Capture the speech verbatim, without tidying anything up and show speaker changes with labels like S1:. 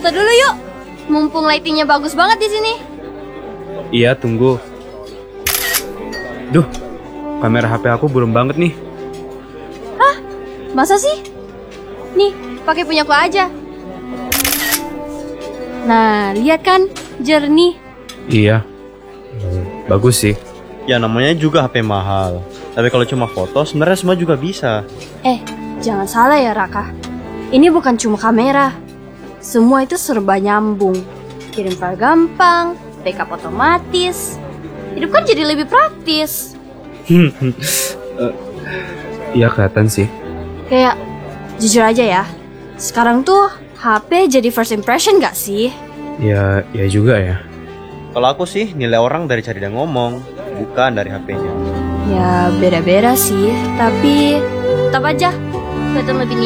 S1: foto dulu yuk. Mumpung lightingnya bagus banget di sini.
S2: Iya, tunggu. Duh, kamera H P aku burem banget nih.
S1: Hah? Masa sih? Nih, pakai punyaku aja. Nah, lihat kan, jernih.
S2: Iya, hmm, bagus sih.
S3: Ya namanya juga H P mahal. Tapi kalau cuma foto sebenarnya semua juga bisa.
S1: Eh, jangan salah ya Raka. Ini bukan cuma kamera. Semua itu serba nyambung. Kirim file gampang, backup otomatis. Hidup kan jadi lebih praktis.
S2: uh, Iya kelihatan sih.
S1: Kayak, jujur aja ya, sekarang tuh H P jadi first impression gak sih?
S2: Ya, ya juga ya.
S3: Kalau aku sih nilai orang dari cara dia ngomong, bukan dari H P-nya.
S1: Ya beda-beda sih, tapi tetap aja kelihatan lebih